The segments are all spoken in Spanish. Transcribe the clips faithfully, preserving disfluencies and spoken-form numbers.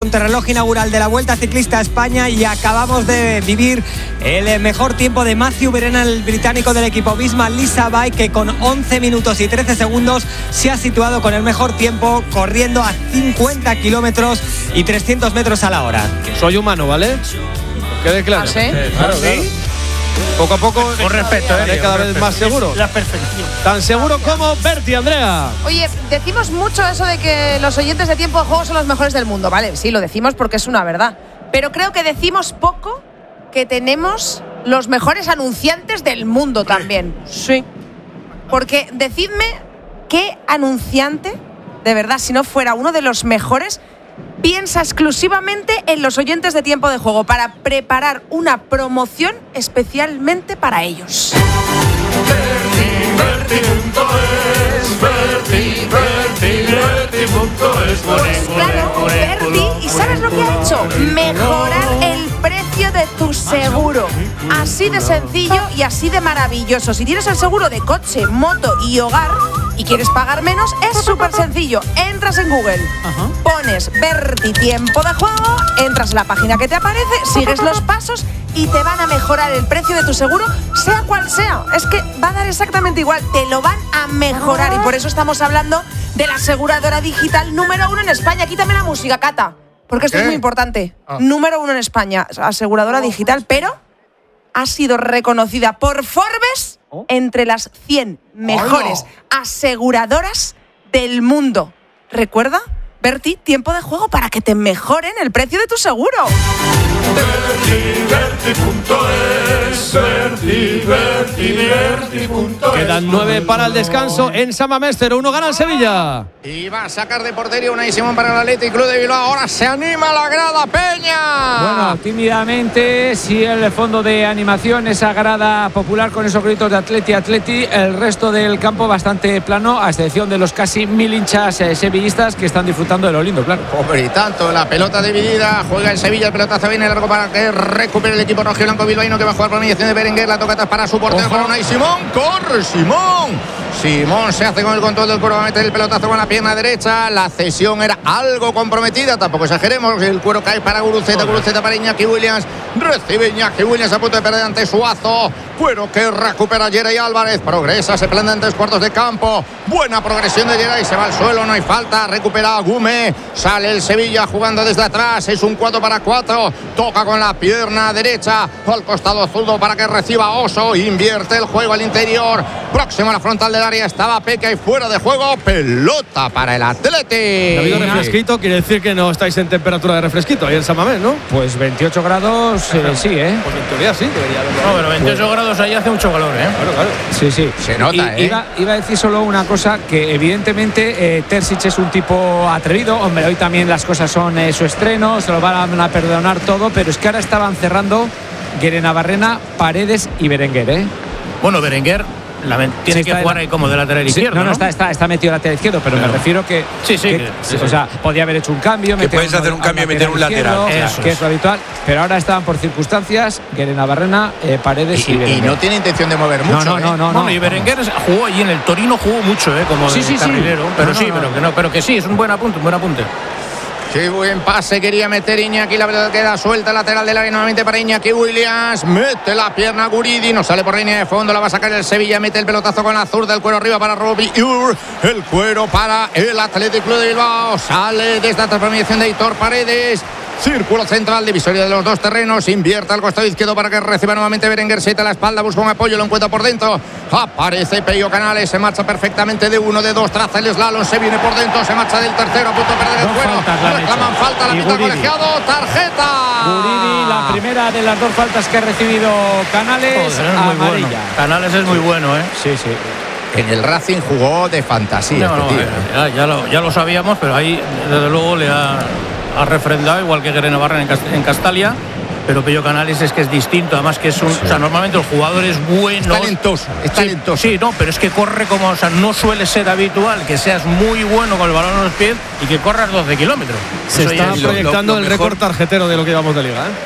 Contrarreloj inaugural de la Vuelta Ciclista a España y acabamos de vivir el mejor tiempo de Matthew Verena, el británico del equipo Visma Lease Bike, que con once minutos y trece segundos se ha situado con el mejor tiempo corriendo a cincuenta kilómetros y trescientos metros a la hora. Soy humano, ¿vale? Quede claro. ¿Ah, sí? Eh, claro, ¿Ah, claro. sí? Poco a poco, con respeto, haré eh, cada con vez respeto. más seguro. La perfección. Tan seguro como Berti, Andrea. Oye, decimos mucho eso de que los oyentes de Tiempo de Juego son los mejores del mundo, ¿vale? Sí, lo decimos porque es una verdad. Pero creo que decimos poco que tenemos los mejores anunciantes del mundo también. Sí. Porque decidme qué anunciante, de verdad, si no fuera uno de los mejores, piensa exclusivamente en los oyentes de Tiempo de Juego para preparar una promoción especialmente para ellos. Pues claro, Berti, ¿y sabes lo que ha hecho? Mejorar el precio de tu seguro. Así de sencillo y así de maravilloso. Si tienes el seguro de coche, moto y hogar y quieres pagar menos, es súper sencillo. Entras en Google, Ajá. pones Berti Tiempo de Juego, entras en la página que te aparece, sigues los pasos y te van a mejorar el precio de tu seguro, sea cual sea. Es que va a dar exactamente igual, te lo van a mejorar y por eso estamos hablando de la aseguradora digital número uno en España. Quítame la música, Cata, porque esto ¿Qué? es muy importante. Ah. Número uno en España, aseguradora digital, pero ha sido reconocida por Forbes ¿Oh? entre las cien mejores oh. aseguradoras del mundo. ¿Recuerda? Berti, Tiempo de Juego para que te mejoren el precio de tu seguro. Quedan nueve para el descanso en San Mamés, cero uno gana el Sevilla. Y va a sacar de portería Unai Simón para el Athletic Club de Bilbao. Ahora se anima la grada, Peña. Bueno, tímidamente, sí, el fondo de animación, esa grada popular con esos gritos de Atleti, Atleti. El resto del campo bastante plano, a excepción de los casi mil hinchas eh, sevillistas que están disfrutando de lo lindo, claro. Hombre, y tanto, la pelota dividida, juega el Sevilla, el pelotazo viene largo para que recupere el equipo rojiblanco bilbaíno, que va a jugar por mediación de Berenguer, la toca para su portero, Ojo. para Unai Simón, corre Simón. Simón se hace con el control del cuero, va a meter el pelotazo con la pierna derecha, la cesión era algo comprometida, tampoco exageremos, el cuero cae para Guruceta, Guruceta para Iñaki Williams, recibe Iñaki Williams a punto de perder ante Suazo, cuero que recupera Geray Álvarez, progresa, se planta en tres cuartos de campo, buena progresión de Geray, se va al suelo, no hay falta, recupera Gume, sale el Sevilla jugando desde atrás, es un cuatro para cuatro, toca con la pierna derecha al costado zurdo para que reciba Oso, invierte el juego al interior, próximo a la frontal del área estaba Peca y fuera de juego, pelota para el Atleti. Ha habido refresquito, quiere decir que no estáis en temperatura de refresquito ahí en San Mamés, ¿no? Pues veintiocho grados, eh, sí, ¿eh? Pues en teoría sí, debería haberlo. No, pero veintiocho pues, grados ahí hace mucho calor, ¿eh? Claro, claro. Sí, sí. Se nota, y, ¿eh? Iba, iba a decir solo una cosa, que evidentemente eh, Terzic es un tipo atrevido, hombre, hoy también las cosas son eh, su estreno, se lo van a perdonar todo, pero es que ahora estaban cerrando Guerenabarrena, Paredes y Berenguer, ¿eh? Bueno, Berenguer La, tiene sí, que jugar la, ahí como de lateral sí, izquierdo. No, no, ¿no? Está, está, está metido lateral izquierdo, pero, pero me refiero que. Sí, sí. Que, que, sí, o sí. sea, podía haber hecho un cambio. Que puedes hacer un cambio y meter un lateral. Izquierdo, Eso que es. es lo habitual. Pero ahora estaban por circunstancias, Guerenabarrena, eh, Paredes y, y, y no tiene intención de mover no, mucho. No, ¿eh? no, no. Bueno, no y Berenguer no. jugó allí en el Torino, jugó mucho, ¿eh? Como sí, de sí, carrilero. Sí. Pero no, sí, no, pero no. que no, pero que sí, es un buen apunte, un buen apunte. Qué buen pase quería meter Iñaki, la pelota queda suelta, lateral del área nuevamente para Iñaki Williams, mete la pierna Guridi, no sale por línea de fondo, la va a sacar el Sevilla, mete el pelotazo con la zurda, el cuero arriba para Robbie Ur, el cuero para el Athletic Club de Bilbao, sale desde la transformación de Aitor Paredes, círculo central, divisoria de los dos terrenos, invierte al costado izquierdo para que reciba nuevamente Berenguer, siete a la espalda, busca un apoyo, lo encuentra por dentro, aparece Pello Canales, se marcha perfectamente de uno, de dos, traza el slalom, se viene por dentro, se marcha del tercero, a punto de perder el cuero, reclaman falta, la mitad colegiado, tarjeta. Guridi, la primera de las dos faltas que ha recibido Canales, Joder, es amarilla. Muy bueno. Canales es muy bueno, ¿eh? Sí, sí. En el Racing jugó de fantasía. No, este no, tío. ya, ya, lo, ya lo sabíamos, pero ahí desde luego le ha, ha refrendado, igual que Guerenabarrena en, Cast en Castalia. Pero Pello Canales es que es distinto, además que es un, sí. o sea, normalmente el jugador es bueno, es talentoso, es talentoso. Sí, sí, no, pero es que corre como, o sea, no suele ser habitual que seas muy bueno con el balón en los pies y que corras doce kilómetros. Se Eso está es, proyectando lo, lo, lo el récord tarjetero de lo que llevamos de liga, ¿eh?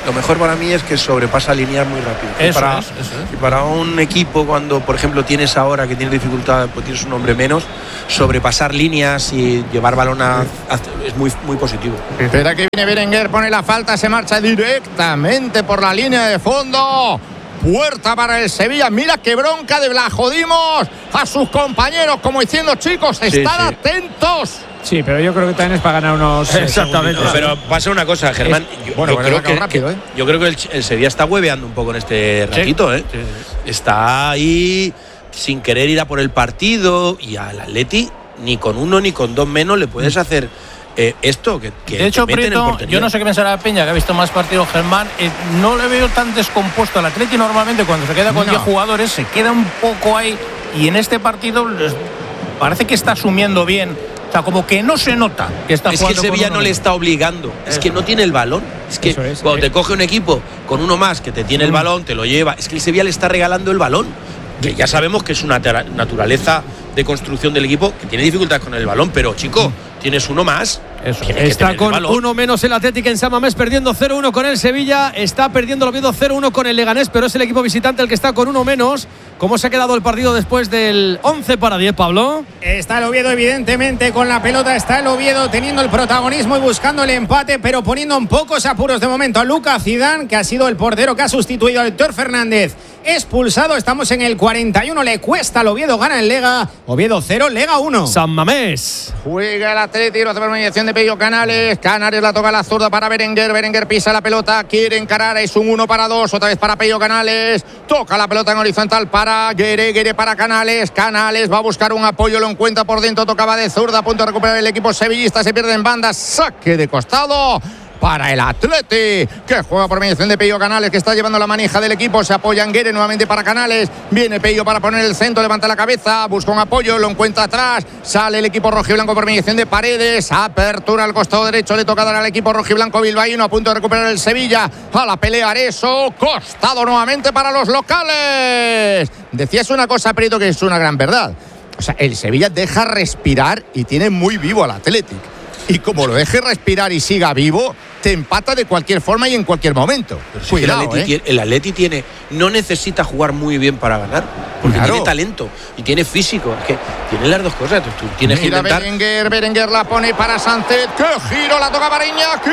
lo mejor para mí es que sobrepasa líneas muy rápido. Eso y, para, es, eso es. y para un equipo, cuando por ejemplo tienes ahora que tienes dificultad, pues tienes un hombre menos, sobrepasar líneas y llevar balón a, a, es muy, muy positivo. Espera que viene Berenguer, pone la falta, se marcha directamente por la línea de fondo. Puerta para el Sevilla. Mira qué bronca de la jodimos a sus compañeros, como diciendo, chicos, Sí, estad sí. atentos. Sí, pero yo creo que también es para ganar unos. Exactamente. No, pero pasa una cosa, Germán. Yo, bueno, yo bueno, creo acabo que, rápido, que- ¿eh? yo creo que el, el Sevilla está hueveando un poco en este ratito, ¿eh? Sí, sí. Está ahí sin querer ir a por el partido, y al Atleti ni con uno ni con dos menos le puedes hacer eh, esto que, que De hecho, te meten en Prieto, portería. yo no sé qué pensará Peña, que ha visto más partidos Germán. Eh, no le veo tan descompuesto al Atleti. Normalmente, cuando se queda con No. diez jugadores, se queda un poco ahí. Y en este partido les- parece que está asumiendo bien. O sea, como que no se nota que está Es que el jugando con Sevilla uno no le menos. está obligando, es Eso. que no tiene el balón. Es que Eso es. cuando te coge un equipo con uno más que te tiene el balón, te lo lleva. Es que el Sevilla le está regalando el balón. Que ya sabemos que es una tera- naturaleza de construcción del equipo que tiene dificultades con el balón, pero chico, tienes uno más. Eso. Tiene que Está tener el con balón. uno menos el Atlético en San Mamés, perdiendo cero uno con el Sevilla. Está perdiendo el Oviedo cero uno con el Leganés, pero es el equipo visitante el que está con uno menos. ¿Cómo se ha quedado el partido después del once para diez, Pablo? Está el Oviedo, evidentemente, con la pelota. Está el Oviedo teniendo el protagonismo y buscando el empate, pero poniendo en pocos apuros de momento a Lucas Zidane, que ha sido el portero que ha sustituido a Héctor Fernández. Expulsado, estamos en el cuarenta y uno. Le cuesta al Oviedo, gana el Lega. Oviedo cero, Lega uno. San Mamés. Juega el Atleti, lo hace por mediación de Pello Canales. Canales la toca a la zurda para Berenguer. Berenguer pisa la pelota, quiere encarar, es un uno para dos. Otra vez para Pello Canales. Toca la pelota en horizontal para Guere, Guere para Canales. Canales va a buscar un apoyo, lo encuentra por dentro, tocaba de zurda, a punto de recuperar el equipo sevillista. Se pierde en banda, saque de costado para el Atleti, que juega por mediación de Pello Canales, que está llevando la manija del equipo. Se apoya en Guere nuevamente para Canales. Viene Pello para poner el centro, levanta la cabeza, busca un apoyo, lo encuentra atrás. Sale el equipo rojiblanco por mediación de Paredes. Apertura al costado derecho, le toca dar al equipo rojiblanco bilbaíno, a punto de recuperar el Sevilla. A la pelea Areso, costado nuevamente para los locales. Decías una cosa, Prieto, que es una gran verdad. O sea, el Sevilla deja respirar y tiene muy vivo al Athletic. Y como lo deje respirar y siga vivo, te empata de cualquier forma y en cualquier momento. Pero si Cuidado, el, Atleti, ¿eh? tiene- el Atleti tiene, no necesita jugar muy bien para ganar, porque Claro. tiene talento y tiene físico. Es que tiene las dos cosas. Tú, tú tienes Mira que intentar. Berenguer, Berenguer la pone para Sánchez. ¡Qué giro! La toca para Iñaki.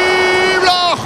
¡Lo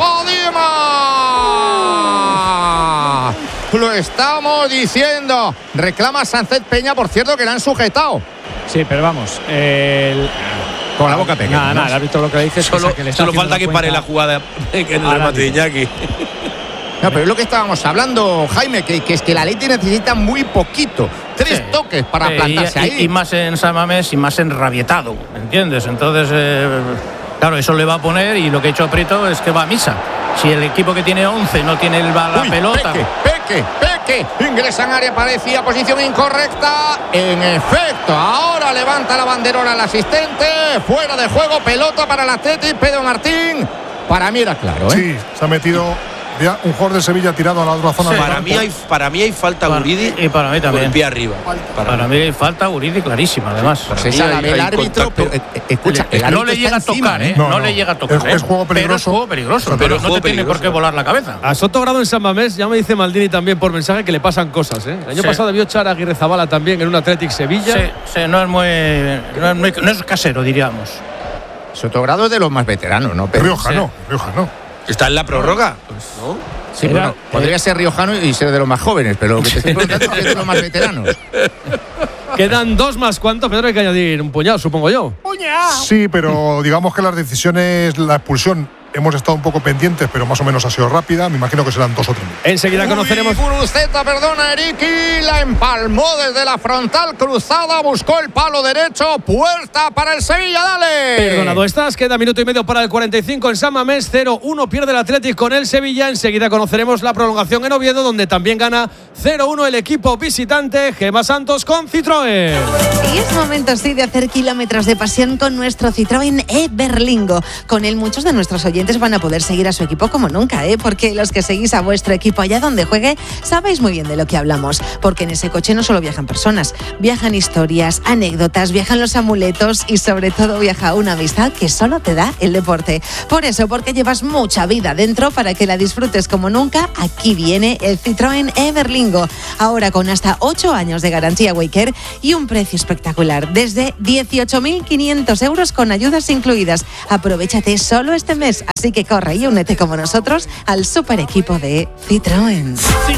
jodimos! Lo estamos diciendo. Reclama Sánchez Peña, por cierto, que la han sujetado. Sí, pero vamos. El... Con la boca pequeña, Nada, ¿no? nada, el árbitro lo que le dice es que, Solo, que le está solo haciendo falta que pare la cuenta. jugada en el Al remate de árbitro. Iñaki. No, pero es lo que estábamos hablando, Jaime, que, que es que la Atleti necesita muy poquito. Tres Sí. toques para Sí, plantarse y, ahí. y- y más en San Mamés y más enrabietado, ¿entiendes? Entonces, eh, claro, eso le va a poner, y lo que ha hecho Prieto es que va a misa. Si el equipo que tiene once no tiene el, la Uy, pelota. Peque, Peque, Peque. Ingresa en área, parecía posición incorrecta. En efecto, ahora levanta la banderola el asistente. Fuera de juego, pelota para el Atleti. Pedro Martín. Para mí era claro, ¿eh? Sí, se ha metido ya un jugador de Sevilla tirado a la otra zona. Sí. del Para campo. mí hay, para mí hay falta Para- Guridi y para mí con también. el pie arriba. Para mí falta Uribe clarísima, además. Pues Para esa mí la hay- ve el hay árbitro, contacto. pero, eh, escucha, el no árbitro le está llega a encima, tocar, ¿eh? No, No, no. le llega a tocar. Es- ¿eh? es juego Pero es peligroso. juego peligroso. Pero Pero, es no juego te tiene por peligroso. qué volar la cabeza. A Soto Grado en San Mamés, ya me dice Maldini también por mensaje que le pasan cosas, ¿eh? El año Sí. pasado debió echar a Aguirre Zabala también en un Athletic Sevilla. Sí, sí, no es muy, no es muy- no es casero, diríamos. Sotogrado es de los más veteranos, ¿no? Pero, Riojano, Riojano. Está en la prórroga. ¿no? sí, Era- bueno, podría ser riojano y ser de los más jóvenes, pero lo que te estoy preguntando es que es de los más veteranos. Quedan dos más cuantos, Pedro, hay que añadir un puñado, supongo yo. Sí, pero digamos que las decisiones, la expulsión, hemos estado un poco pendientes, pero más o menos ha sido rápida. Me imagino que serán dos o tres. Enseguida conoceremos. Uy, Guruceta, perdona, Eriki, la empalmó desde la frontal cruzada, buscó el palo derecho, puerta para el Sevilla, dale. Perdonado estás, queda minuto y medio para el cuarenta y cinco en San Mamés, cero uno pierde el Athletic con el Sevilla. Enseguida conoceremos la prolongación en Oviedo, donde también gana cero uno el equipo visitante. Gemma Santos con Citroën. Y es momento, sí, de hacer kilómetros de pasión con nuestro Citroën e-Berlingo. Con él muchos de nuestros oyentes van a poder seguir a su equipo como nunca, ¿eh? Porque los que seguís a vuestro equipo allá donde juegue, sabéis muy bien de lo que hablamos. Porque en ese coche no solo viajan personas, viajan historias, anécdotas, viajan los amuletos y sobre todo viaja una amistad que solo te da el deporte. Por eso, porque llevas mucha vida dentro, para que la disfrutes como nunca, aquí viene el Citroën e-Berlingo. Ahora con hasta ocho años de garantía Waycare y un precio espectacular, desde dieciocho mil quinientos euros con ayudas incluidas. Aprovéchate solo este mes, así que corre y únete como nosotros al super equipo de Citroën.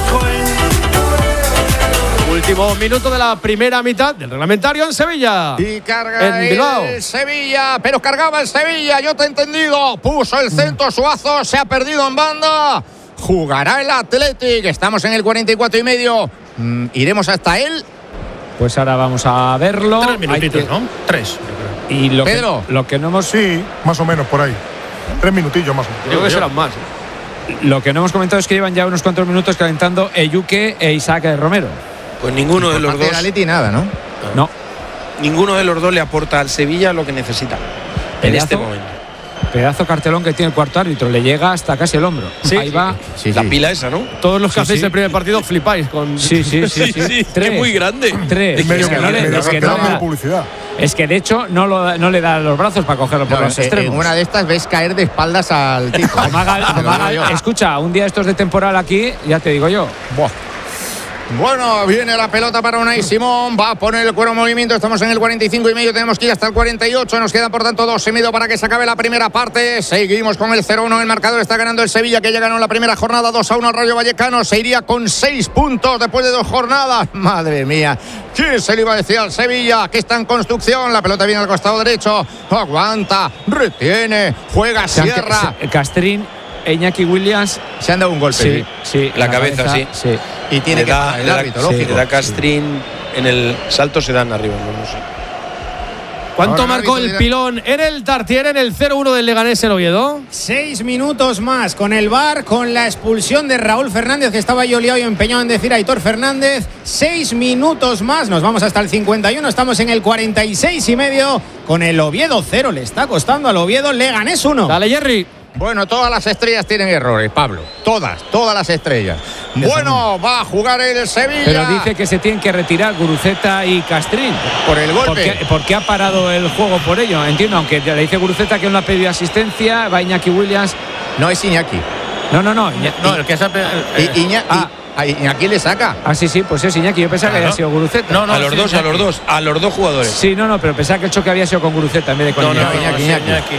Último minuto de la primera mitad del reglamentario en Sevilla. Y carga en Bilbao. el Sevilla, pero cargaba el Sevilla, yo te he entendido. Puso el centro Suazo, se ha perdido en banda. Jugará el Athletic, estamos en el cuarenta y cuatro y medio. Mm, ¿Iremos hasta él? Pues ahora vamos a verlo. Tres minutitos, que... ¿no? Tres. Y lo Pedro. Que, lo que no hemos... Sí, más o menos por ahí. Tres minutillos más o menos. Creo que serán más. Lo que no hemos comentado es que llevan ya unos cuantos minutos calentando Eyuke e Isaac Romero. Pues ninguno de los dos. De Atleti nada, ¿no? No. Ninguno de los dos le aporta al Sevilla lo que necesita en Pedazo, este momento. Pedazo cartelón que tiene el cuarto árbitro, le llega hasta casi el hombro. Sí, ahí va. Sí, La sí. pila esa, ¿no? Todos los que Sí, hacéis sí. el primer partido flipáis con. Sí, sí, sí. sí, sí, Tres. es muy grande. Tres. Medio, Es que no le- medio es que cartel, no medio da- publicidad. Es que de hecho no, lo, no le da los brazos para cogerlo por No, los eh, extremos. en una de estas ves caer de espaldas al tipo. Amaga- Te lo amaga- digo yo. escucha, un día estos de temporal aquí, ya te digo yo. Buah. Bueno, viene la pelota para Unai Simón, va a poner el cuero en movimiento, estamos en el cuarenta y cinco y medio, tenemos que ir hasta el cuarenta y ocho, nos quedan por tanto dos y medio para que se acabe la primera parte, seguimos con el cero uno, el marcador está ganando el Sevilla, que ya ganó la primera jornada dos a uno al Rayo Vallecano, se iría con seis puntos después de dos jornadas, madre mía, ¿quién se le iba a decir al Sevilla que está en construcción? La pelota viene al costado derecho, aguanta, retiene, juega, cierra. Castrín, Iñaki Williams. Se han dado un golpe. Sí, sí. La cabeza, sí. sí. Y tiene Le que da, parar el le da- árbitro, sí, lógico. le da Castrín en el salto, se dan arriba, no, no sé. ¿Cuánto Ahora, marcó árbitro el dirá- pilón en el Tartier en el cero uno del Leganés en Oviedo? Seis minutos más con el V A R, con la expulsión de Raúl Fernández, que estaba yo liado y empeñado en decir a Aitor Fernández. Seis minutos más, nos vamos hasta el cincuenta y uno, estamos en el cuarenta y seis y medio con el Oviedo cero. Le está costando al Oviedo, Leganés uno. Dale, Jerry. Bueno, todas las estrellas tienen errores, Pablo. Todas, todas las estrellas. Bueno, va a jugar el Sevilla. Pero dice que se tienen que retirar Guruceta y Castrín. Por el golpe. ¿Por qué, por qué ha parado el juego por ello? Entiendo, aunque le dice Guruceta que no ha pedido asistencia, va Iñaki Williams. No es Iñaki. No, no, no. Iña- No, el que se ha pe- eh, I- Iña- ah. I- a Iñaki le saca. Ah, sí, sí, pues es Iñaki. Yo pensaba que Claro. había sido Guruceta. No, no, a los sí, dos, a Iñaki. los dos, a los dos jugadores. Sí, no, no, pero pensaba que el choque había sido con Guruceta en vez de con No, no, Iñaki. no, Iñaki, sí, Iñaki. Iñaki.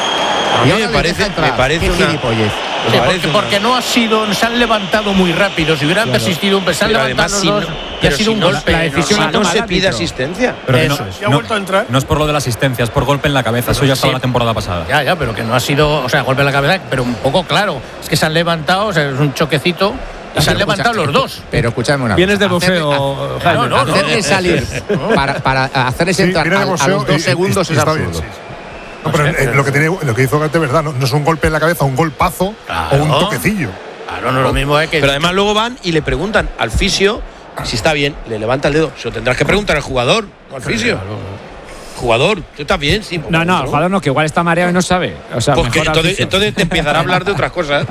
Y A mí ahora me le parece, deja entrar. me parece Qué una. gilipollez. me Sí, parece porque, una- porque no ha sido, se han levantado muy rápido. Si hubieran persistido un se han Pero levantado además, si los no- dos y ha pero sido si un no- golpe. la decisión Si la no toma se el pide árbitro. asistencia. Pero que no, Eso es. no- no es por lo de la asistencia, es por golpe en la cabeza. Eso ya estaba sí. la temporada pasada. Ya, ya, pero que no ha sido, o sea, golpe en la cabeza, pero un poco claro. Es que se han levantado, o sea, es un choquecito. Y se han levantado los dos. Pero escúchame una Vienes del cosa. Hacerle- boxeo, ha- Jaime. No, no, no. Hacerle salir para, para hacerles Sí, entrar viene de a, a boxeo los dos y- y- segundos y es está absurdo. bien, sí, sí. No, pero eh, lo, que tiene, lo que hizo Garte es verdad, no, no es un golpe en la cabeza, un golpazo Claro. o un toquecillo. Claro, no es lo mismo es que. Pero además luego van y le preguntan al fisio si está bien, le levanta el dedo. Se lo tendrás que preguntar al jugador, no al fisio. Jugador, ¿tú estás bien? Sí. pues No, no, el ¿no? jugador no, que igual está mareado y no sabe. O sea, Pues que mejor al entonces, fisio. entonces te empezará a hablar de otras cosas.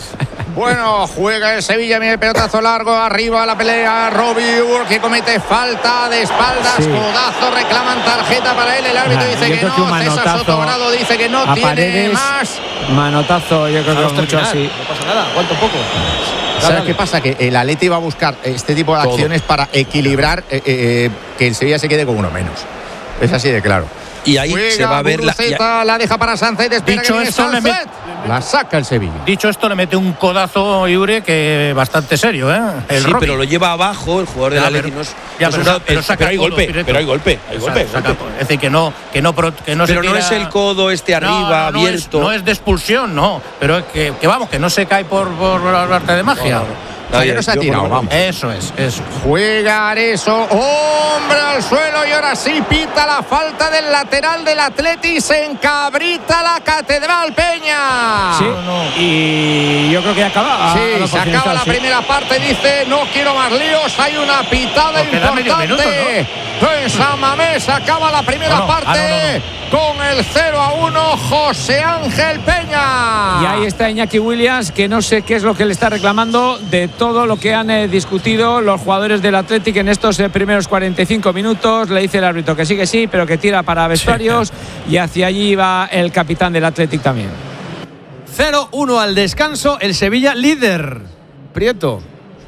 Bueno, juega el Sevilla, mira el pelotazo largo, arriba la pelea, Robiur que comete falta de espaldas, Sí. codazo, reclaman tarjeta para él, el árbitro Ah, dice yo que creo que un no, César manotazo Sotogrado dice que no a tiene Paredes, más. Manotazo, yo creo que Vamos a mucho terminar, así. No pasa nada, aguanta un poco. ¿Sabes qué pasa? Que el Atleti va a buscar este tipo de Todo. acciones para equilibrar eh, eh, que el Sevilla se quede con uno menos. Es así de claro. Y ahí Juega se va a ver la. Guruceta, la deja para Sánchez, espera Dicho que viene esto, le Sánchez. La saca el Sevilla. Dicho esto, le mete un codazo Iure que bastante serio, ¿eh? El sí, Rocky. pero lo lleva abajo el jugador del Ya, Atleti. pero- No es, ya, no es pero un sa- dado- pero eh, saca pero hay codo golpe, directo. pero hay golpe, hay golpe. Saca- golpe. es decir, que no, que no, pro- que no se Pero no tira- es el codo este No, arriba, no, no abierto. Es, no es de expulsión, no. Pero es que, que vamos, que no se cae por, por arte de magia. No, no, no. Nadie no se ha tirado, vamos. Eso es, eso. Juega Areso, hombre al suelo y ahora sí pita la falta del lateral del Atleti, se encabrita la Catedral Peña. Sí, no, no. Y yo creo que acaba. Sí, se acaba la sí. primera parte, dice, no quiero más líos, hay una pitada importante. Minuto, ¿no? En San Mamés se acaba la primera no, no. parte ah, no, no, no. con el cero a uno José Ángel Peña. Y ahí está Iñaki Williams, que no sé qué es lo que le está reclamando de todo lo que han eh, discutido los jugadores del Athletic en estos eh, primeros cuarenta y cinco minutos. Le dice el árbitro que sí, que sí, pero que tira para vestuarios sí. y hacia allí va el capitán del Athletic también. cero uno al descanso, el Sevilla líder. Prieto.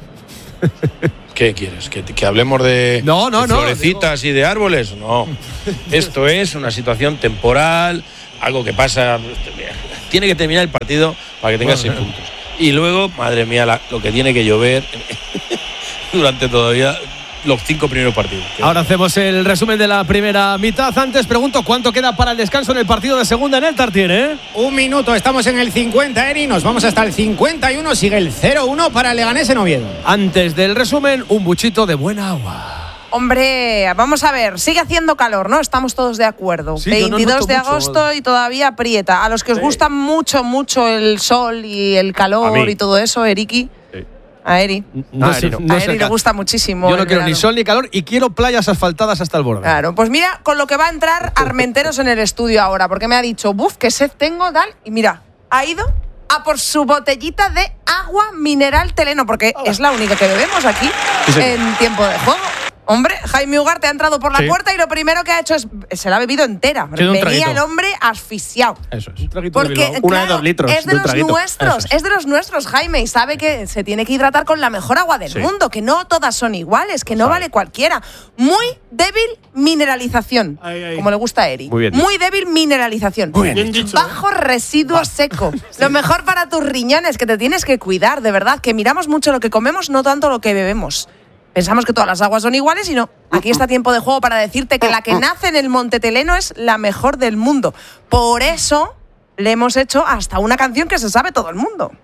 ¿Qué quieres? ¿Que, que hablemos de, no, no, de no, florecitas digo... y de árboles? No. Esto es una situación temporal, algo que pasa. Tiene que terminar el partido para que tenga bueno, seis puntos. Y luego, madre mía, la, lo que tiene que llover durante todavía los cinco primeros partidos. Ahora hacemos el resumen de la primera mitad. Antes pregunto cuánto queda para el descanso en el partido de segunda en el Tartiere, ¿eh? Un minuto, estamos en el cincuenta, Eri. Nos vamos hasta el cincuenta y uno. Sigue el cero uno para el Leganés en Oviedo. Antes del resumen, un buchito de buena agua. Hombre, vamos a ver, sigue haciendo calor, ¿no? Estamos todos de acuerdo. Sí, veintidós no de agosto mucho. Y todavía aprieta. A los que os sí. gusta mucho, mucho el sol y el calor y todo eso, Eriki. Sí. A Eri. No, a Eri, no. no a Eri le gusta muchísimo. Yo no quiero verano. Ni sol ni calor y quiero playas asfaltadas hasta el borde. Claro, pues mira, con lo que va a entrar Armenteros en el estudio ahora, porque me ha dicho, buf, qué sed tengo, tal. Y mira, ha ido a por su botellita de agua mineral Teleno, porque Hola. es la única que bebemos aquí sí, en tiempo de juego. Hombre, Jaime Ugarte ha entrado por la sí. puerta y lo primero que ha hecho es se la ha bebido entera. Sí, venía el hombre asfixiado. Eso es. Un traguito Porque, de claro, una de dos litros. Es de, de los traguito. nuestros, es. es de los nuestros, Jaime, y sabe que se tiene que hidratar con la mejor agua del sí. mundo, que no todas son iguales, que no vale cualquiera. Muy débil mineralización, ay, ay. como le gusta a Eri. Muy bien. Muy débil mineralización. Muy bien dicho. Bajo residuo Va. seco. Sí. Lo mejor para tus riñones, que te tienes que cuidar, de verdad, que miramos mucho lo que comemos, no tanto lo que bebemos. Pensamos que todas las aguas son iguales y no. Aquí está tiempo de juego para decirte que la que nace en el Monte Teleno es la mejor del mundo. Por eso le hemos hecho hasta una canción que se sabe todo el mundo.